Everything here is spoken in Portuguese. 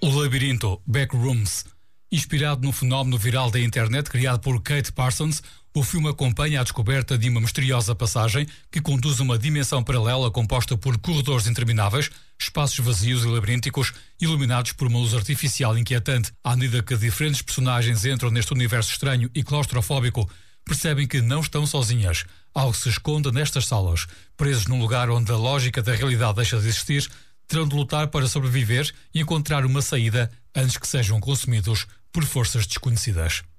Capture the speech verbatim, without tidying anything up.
O Labirinto, Backrooms. Inspirado no fenómeno viral da internet criado por Kate Parsons, o filme acompanha a descoberta de uma misteriosa passagem que conduz a uma dimensão paralela composta por corredores intermináveis, espaços vazios e labirínticos, iluminados por uma luz artificial inquietante. À medida que diferentes personagens entram neste universo estranho e claustrofóbico, percebem que não estão sozinhas. Algo se esconde nestas salas. Presos num lugar onde a lógica da realidade deixa de existir, terão de lutar para sobreviver e encontrar uma saída antes que sejam consumidos por forças desconhecidas.